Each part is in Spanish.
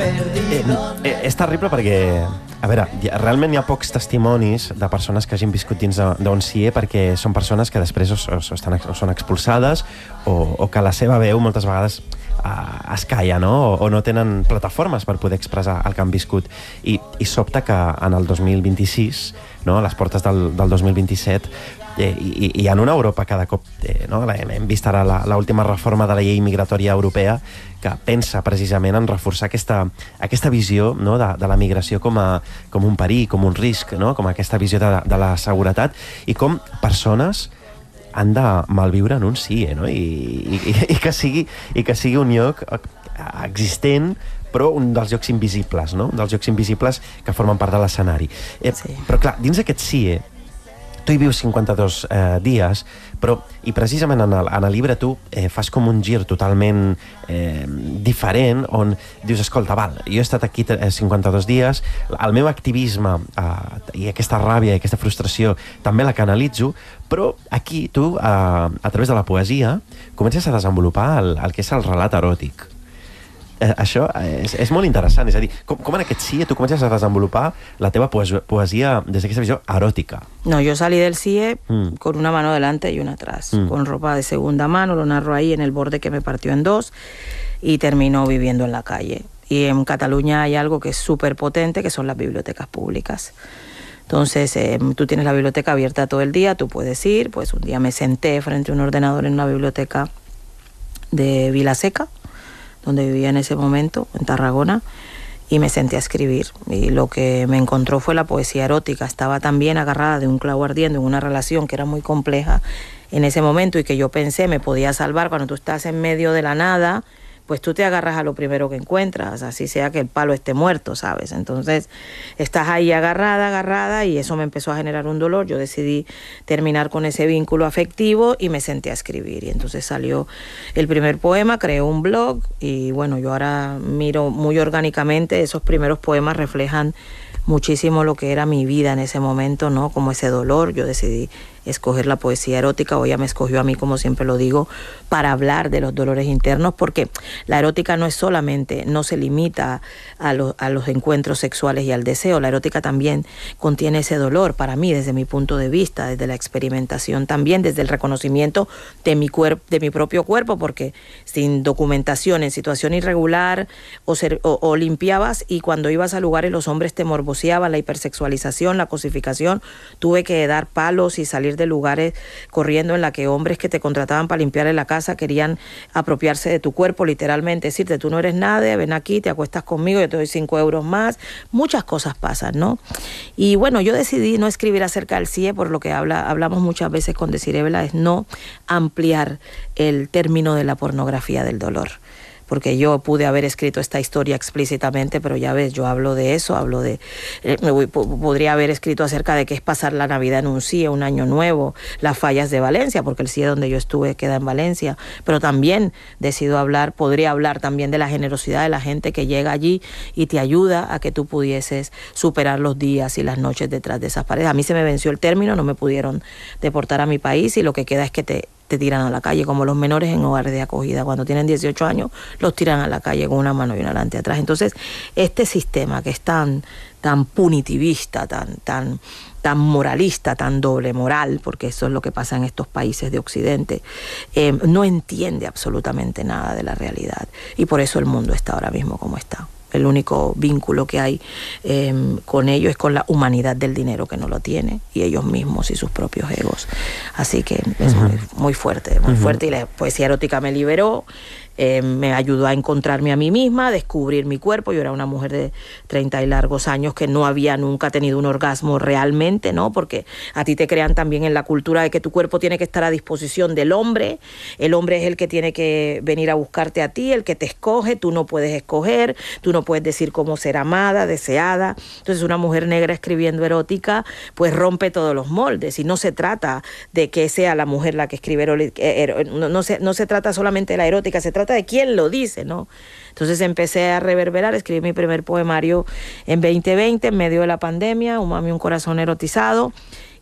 És terrible perquè, a veure, realment hi ha pocs testimonis de persones que hagin viscut dins d'un CIE, perquè són persones que després o són expulsades o que la seva veu moltes vegades es calla, no? O no tenen plataformes per poder expressar el que han viscut. I sobta que en el 2026, no, a les portes del 2027, i en una Europa cada cop, no? Hem vist ara l'última reforma de la llei migratòria europea que pensa precisament en reforçar aquesta visió, no? de la migració com un perill, com un risc, no? Com aquesta visió de la seguretat, i com persones han de malviure en un CIE, no? I que sigui un lloc existent, però un dels llocs invisibles, no? Dels llocs invisibles que formen part de l'escenari. Sí. Però clar, dins d'aquest CIE tu hi vius 52 dies, i precisament en el llibre tu fas com un gir totalment diferent, on dius, escolta, jo he estat aquí 52 dies, el meu activisme i aquesta ràbia i aquesta frustració també la canalitzo, però aquí tu, a través de la poesia, comences a desenvolupar el que és el relat eròtic. Això és molt interessant, és a dir, com en aquest CIE tu comences a desenvolupar la teva poesia des d'aquesta visió eròtica. No, yo salí del CIE con una mano delante y una atrás, con ropa de segunda mano, lo narro ahí en el borde que me partió en dos, y termino viviendo en la calle. Y en Cataluña hay algo que es súper potente, que son las bibliotecas públicas. Entonces, tú tienes la biblioteca abierta todo el día, tú puedes ir. Pues un día me senté frente a un ordenador en una biblioteca de Vilaseca, donde vivía en ese momento, en Tarragona, y me senté a escribir. Y lo que me encontró fue la poesía erótica. Estaba también agarrada de un clavo ardiendo en una relación que era muy compleja en ese momento y que yo pensé me podía salvar. Cuando tú estás en medio de la nada, pues tú te agarras a lo primero que encuentras, así sea que el palo esté muerto, ¿sabes? Entonces estás ahí agarrada, y eso me empezó a generar un dolor. Yo decidí terminar con ese vínculo afectivo y me senté a escribir. Y entonces salió el primer poema, creé un blog, y bueno, yo ahora miro muy orgánicamente, esos primeros poemas reflejan muchísimo lo que era mi vida en ese momento, ¿no? Como ese dolor. Yo decidí escoger la poesía erótica, o ella me escogió a mí, como siempre lo digo, para hablar de los dolores internos, porque la erótica no es solamente, no se limita a los encuentros sexuales y al deseo. La erótica también contiene ese dolor, para mí, desde mi punto de vista, desde la experimentación también, desde el reconocimiento de mi propio cuerpo, porque sin documentación, en situación irregular, o limpiabas, y cuando ibas a lugares los hombres te morboseaban, la hipersexualización, la cosificación. Tuve que dar palos y salir de lugares corriendo en la que hombres que te contrataban para limpiar en la casa querían apropiarse de tu cuerpo, literalmente, decirte, tú no eres nadie, ven aquí, te acuestas conmigo, yo te doy 5 euros más. Muchas cosas pasan, ¿no? Y bueno, yo decidí no escribir acerca del CIE, por lo que hablamos muchas veces con Desiree Vela, es no ampliar el término de la pornografía del dolor. Porque yo pude haber escrito esta historia explícitamente, pero ya ves, yo hablo de eso, podría haber escrito acerca de qué es pasar la Navidad en un CIE, un año nuevo, las fallas de Valencia, porque el CIE donde yo estuve queda en Valencia, pero también podría hablar también de la generosidad de la gente que llega allí y te ayuda a que tú pudieses superar los días y las noches detrás de esas paredes. A mí se me venció el término, no me pudieron deportar a mi país, y lo que queda es que te tiran a la calle, como los menores en hogares de acogida. Cuando tienen 18 años, los tiran a la calle con una mano y una delante y atrás. Entonces, este sistema que es tan punitivista, tan moralista, tan doble moral, porque eso es lo que pasa en estos países de Occidente, no entiende absolutamente nada de la realidad. Y por eso el mundo está ahora mismo como está. El único vínculo que hay con ellos es con la humanidad del dinero, que no lo tiene, y ellos mismos y sus propios egos. Así que es muy fuerte, muy fuerte. Y la poesía erótica me liberó, me ayudó a encontrarme a mí misma, a descubrir mi cuerpo. Yo era una mujer de 30 y largos años que no había nunca tenido un orgasmo realmente, ¿no? Porque a ti te crean también en la cultura de que tu cuerpo tiene que estar a disposición del hombre. El hombre es el que tiene que venir a buscarte a ti, el que te escoge. Tú no puedes escoger, tú no puedes decir cómo ser amada, deseada. Entonces, una mujer negra escribiendo erótica pues rompe todos los moldes, y no se trata de que sea la mujer la que escribe no se trata solamente de la erótica, se trata de quién lo dice, ¿no? Entonces empecé a reverberar, escribí mi primer poemario en 2020, en medio de la pandemia, Un mami, un corazón erotizado,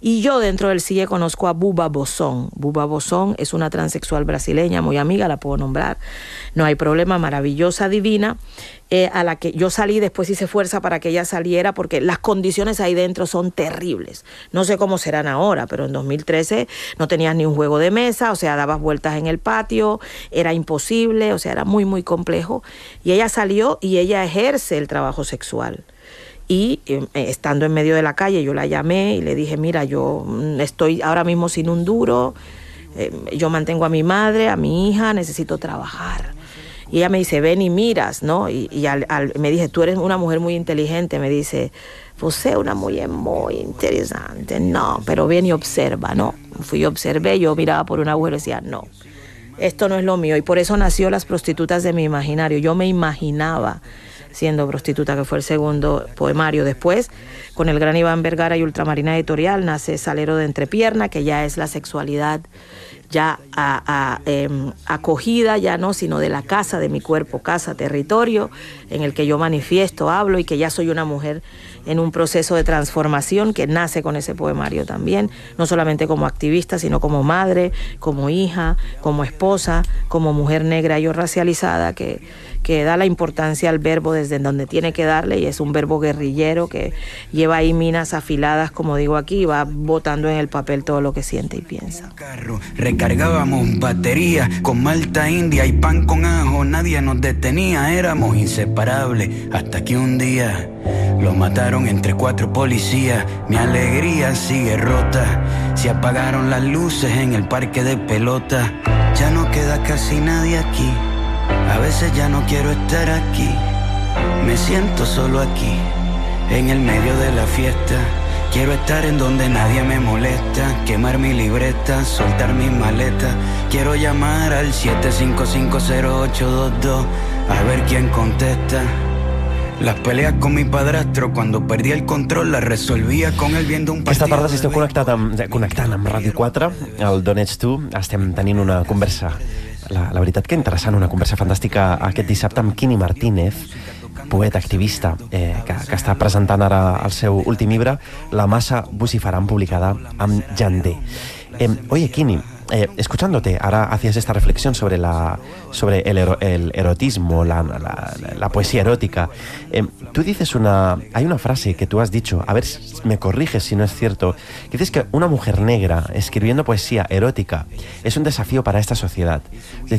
Y yo dentro del CIE conozco a Buba Bosón. Buba Bosón es una transexual brasileña muy amiga, la puedo nombrar, no hay problema, maravillosa, divina, a la que yo salí, después hice fuerza para que ella saliera, porque las condiciones ahí dentro son terribles. No sé cómo serán ahora, pero en 2013 no tenías ni un juego de mesa, o sea, dabas vueltas en el patio, era imposible, o sea, era muy, muy complejo. Y ella salió y ella ejerce el trabajo sexual. Y estando en medio de la calle, yo la llamé y le dije, mira, yo estoy ahora mismo sin un duro, yo mantengo a mi madre, a mi hija, necesito trabajar. Y ella me dice, ven y miras, ¿no? Y me dije, tú eres una mujer muy inteligente. Me dice, pues es una mujer muy interesante. No, pero ven y observa, ¿no? Fui y observé, yo miraba por un agujero y decía, no, esto no es lo mío. Y por eso nació Las prostitutas de mi imaginario. Yo me imaginaba siendo prostituta, que fue el segundo poemario. Después, con el gran Iván Vergara y Ultramarina Editorial, nace Salero de Entrepierna, que ya es la sexualidad ya acogida, ya no, sino de la casa, de mi cuerpo, casa, territorio, en el que yo manifiesto, hablo, y que ya soy una mujer en un proceso de transformación que nace con ese poemario también, no solamente como activista, sino como madre, como hija, como esposa, como mujer negra y o racializada, que da la importancia al verbo desde donde tiene que darle, y es un verbo guerrillero que lleva ahí minas afiladas, como digo aquí, y va botando en el papel todo lo que siente y piensa. Recargábamos batería con malta india y pan con ajo, nadie nos detenía, éramos inseparables, hasta que un día lo mataron entre 4 policías. Mi alegría sigue rota, se apagaron las luces en el parque de pelota. Ya no queda casi nadie aquí, a veces ya no quiero estar aquí. Me siento solo aquí, en el medio de la fiesta. Quiero estar en donde nadie me molesta, quemar mi libreta, soltar mis maletas. Quiero llamar al 7550822 a ver quién contesta. Las peleas con mi padrastro, cuando perdí el control, las resolvia con él viendo un partido. Aquesta tarda, si esteu connectant amb Ràdio 4, al D'on ets tu, estem tenint una conversa, la veritat que interessant, una conversa fantàstica aquest dissabte amb Quini Martínez, poeta, activista, que està presentant ara el seu últim llibre, La masa vociferant, publicada amb Jandé. Oye, Quini, escuchándote, ahora hacías esta reflexión sobre el erotismo, la poesía erótica. Tú dices hay una frase que tú has dicho, a ver, me corriges si no es cierto, que dices que una mujer negra escribiendo poesía erótica es un desafío para esta sociedad. Es decir,